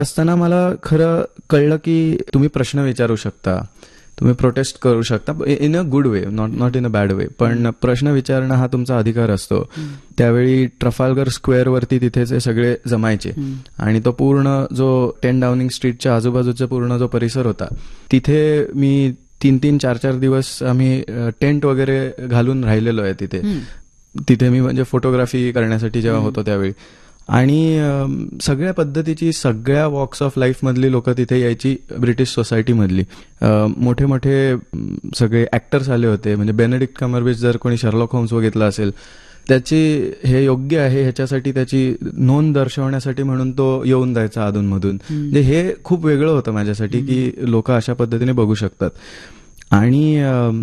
असताना मला खरं कळलं की तुम्ही प्रश्न विचारू शकता, तुम्ही प्रोटेस्ट करू शकता in a good way, not in a bad वे, पण प्रश्न विचारणं हा तुमचा अधिकार असतो. त्यावेळी ट्रफाल्गर स्क्वेअरवरती तिथे ते सगळे जमायचे आणि तो पूर्ण जो 10 डाउनिंग स्ट्रीटच्या आजूबाजूचा पूर्ण जो परिसर होता तिथे मी 3-3, 4-4 दिवस आम्ही टेंट वगैरे घालून राहिलेलो आहे तिथे मी म्हणजे फोटोग्राफी करण्यासाठी जेव्हा होतो त्यावेळी. आणि सगळ्या पद्धतीची सगळ्या वॉक्स ऑफ लाईफ मधली लोक तिथे यायची. ब्रिटिश सोसायटी मधली मोठे मोठे सगळे ऍक्टर्स आले होते. म्हणजे बेनेडिक्ट कमरबॅच जर कोणी शर्लॉक होम्स बघितला असेल, त्याची हे योग्य आहे ह्याच्यासाठी त्याची नोंद दर्शवण्यासाठी म्हणून तो येऊन जायचा अधूनमधून. म्हणजे हे खूप वेगळं होतं माझ्यासाठी की लोक अशा पद्धतीने बघू शकतात. आणि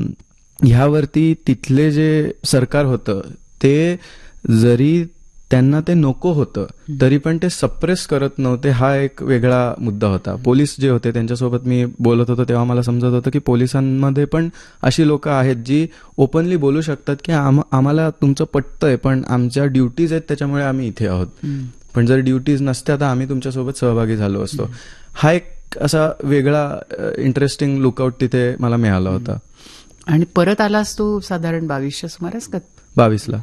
ह्यावरती तिथले जे सरकार होतं ते जरी त्यांना ते नको होतं तरी पण ते सप्रेस करत नव्हते. हा एक वेगळा मुद्दा होता. पोलीस जे होते त्यांच्यासोबत मी बोलत होतो तेव्हा मला समजत होतं की पोलिसांमध्ये पण अशी लोक आहेत जी ओपनली बोलू शकतात की आम्हाला तुमचं पटतंय पण आमच्या ड्युटीज आहेत त्याच्यामुळे आम्ही इथे आहोत, पण जर ड्युटीज नसत्या तर आम्ही तुमच्यासोबत सहभागी झालो असतो. हा एक असा वेगळा इंटरेस्टिंग लुकआउट तिथे मला मिळाला होता. आणि परत आलास तू साधारण 22च्या सुमारास का? 22ला.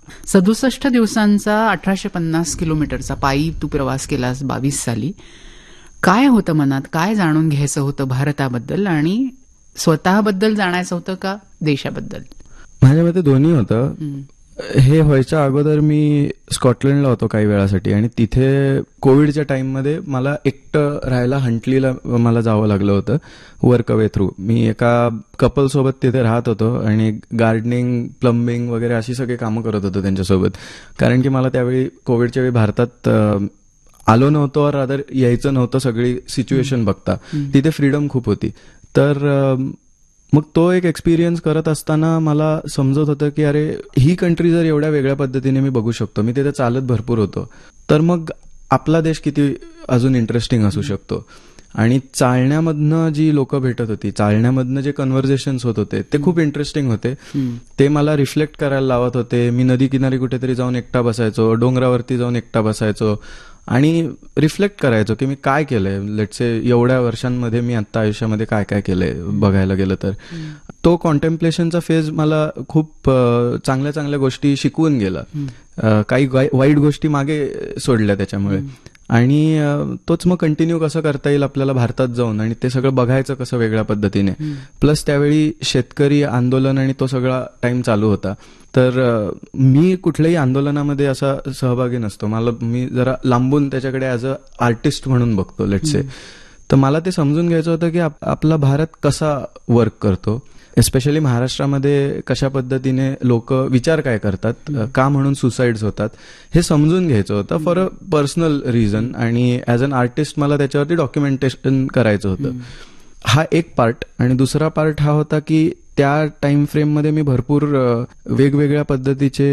67 दिवसांचा 1850 किलोमीटरचा पायी तू प्रवास केलास 22 साली. काय होतं मनात? काय जाणून घ्यायचं होतं भारताबद्दल आणि स्वतःबद्दल जाणायचं होतं का देशाबद्दल? माझ्या मते दोन्ही होतं. हे व्हायच्या अगोदर मी स्कॉटलंडला होतो काही वेळासाठी आणि तिथे कोविडच्या टाइममध्ये मला एकटं राहायला हंटलीला मला जावं लागलं होतं वर्क अवे थ्रू. मी एका कपल सोबत तिथे राहत होतो आणि गार्डनिंग, प्लंबिंग वगैरे अशी सगळी कामं करत होतो त्यांच्यासोबत. कारण की मला त्यावेळी कोविडच्या वेळी भारतात आलो नव्हतो, रादर यायचं नव्हतं सगळी सिच्युएशन बघता. तिथे फ्रीडम खूप होती. तर मग तो एक एक्सपिरियन्स करत असताना मला समजत होतं की अरे ही कंट्री जर एवढ्या वेगळ्या पद्धतीने मी बघू शकतो, मी तिथे चालत भरपूर होतो, तर मग आपला देश किती अजून इंटरेस्टिंग असू शकतो. आणि चालण्यामधनं जी लोक भेटत होती, चालण्यामधनं जे कन्व्हर्सेशन्स होत होते ते खूप इंटरेस्टिंग होते. ते मला रिफ्लेक्ट करायला लावत होते. मी नदी किनारी कुठेतरी जाऊन एकटा बसायचो, डोंगरावरती जाऊन एकटा बसायचो आणि रिफ्लेक्ट करायचो की मी काय केलंय, लेट्स से एवढ्या वर्षांमध्ये मी आता आयुष्यामध्ये काय काय केलंय बघायला गेलं तर. तो कॉन्टेम्प्लेशनचा फेज मला खूप चांगल्या चांगल्या गोष्टी शिकवून गेला. काही वाईट गोष्टी मागे सोडल्या त्याच्यामुळे. आणि तोच मग कंटिन्यू कसं करता येईल आपल्याला भारतात जाऊन आणि ते सगळं बघायचं कसं वेगळ्या पद्धतीने. प्लस त्यावेळी शेतकरी आंदोलन आणि तो सगळा टाइम चालू होता. तर मी कुठल्याही आंदोलनामध्ये असा सहभागी नसतो. मी जरा लांबून त्याच्याकडे ऍज अ आर्टिस्ट म्हणून बघतो लेट्स से. तर मला ते समजून घ्यायचं होतं की आपला भारत कसा वर्क करतो, एस्पेशली महाराष्ट्रामध्ये कशा पद्धतीने लोक विचार काय करतात, का म्हणून सुसाईड्स होतात, हे समजून घ्यायचं होतं फॉर अ पर्सनल रिझन. आणि ऍज अन आर्टिस्ट मला त्याच्यावरती डॉक्युमेंटेशन करायचं होतं. हा एक पार्ट. आणि दुसरा पार्ट हा होता की त्या टाइम फ्रेममध्ये मी भरपूर वेगवेगळ्या पद्धतीचे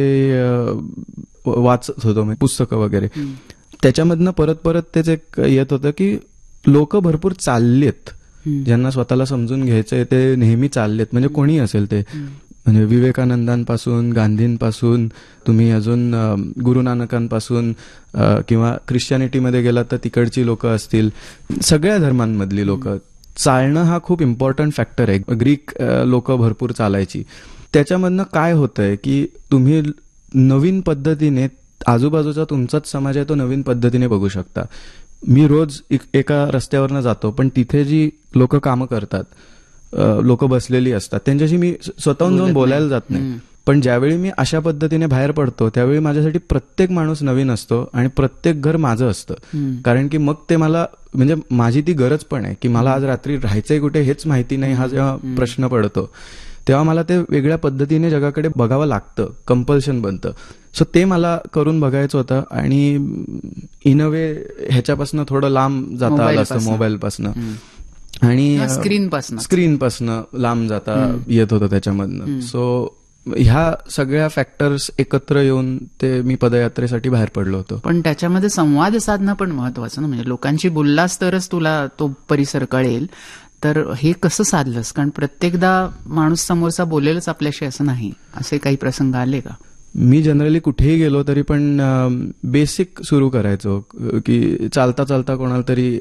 वाचत होतो, पुस्तकं वगैरे. त्याच्यामधनं परत परत तेच एक येत होतं की लोक भरपूर चाललेत, ज्यांना स्वतःला समजून घ्यायचंय ते नेहमी चाललेत. म्हणजे कोणी असेल ते, म्हणजे विवेकानंदांपासून, गांधींपासून, तुम्ही अजून गुरु नानकांपासून किंवा ख्रिश्चॅनिटीमध्ये गेलात तर तिकडची लोक असतील, सगळ्या धर्मांमधली लोक. चालणं हा खूप इम्पॉर्टंट फॅक्टर आहे. ग्रीक लोक भरपूर चालायची. त्याच्यामधनं काय होतंय की तुम्ही नवीन पद्धतीने आजूबाजूचा तुमचाच समाज आहे तो नवीन पद्धतीने बघू शकता. मी रोज एका रस्त्यावरनं जातो पण तिथे जी लोक कामं करतात, लोक बसलेली असतात, त्यांच्याशी मी स्वतःहून जाऊन बोलायला जात नाही. पण ज्यावेळी मी अशा पद्धतीने बाहेर पडतो त्यावेळी माझ्यासाठी प्रत्येक माणूस नवीन असतो आणि प्रत्येक घर माझं असतं. कारण की मग ते मला, म्हणजे माझी ती गरज पण आहे की मला आज रात्री राहायचंय कुठे हेच माहिती नाही. हा जेव्हा प्रश्न पडतो तेव्हा मला ते वेगळ्या पद्धतीने जगाकडे बघावं लागतं, कंपल्शन बनतं. सो ते मला करून बघायचं होतं. आणि इन अ वे ह्याच्यापासून थोडं लांब जाता आलं असतं, मोबाईलपासनं आणि स्क्रीनपासनं लांब जाता येत होतं त्याच्यामधनं. सो ह्या सगळ्या फॅक्टर्स एकत्र येऊन ते मी पदयात्रेसाठी बाहेर पडलो होतो. पण त्याच्यामध्ये संवाद साधणं पण महत्वाचं ना, म्हणजे लोकांशी बोललास तरच तुला तो परिसर कळेल. तर हे कसं साधलंस? कारण प्रत्येकदा माणूस समोरचा बोलेलच आपल्याशी असं नाही. असे काही प्रसंग आले का? मी जनरली कुठेही गेलो तरी पण बेसिक सुरू करायचो की चालता चालता कोणाला तरी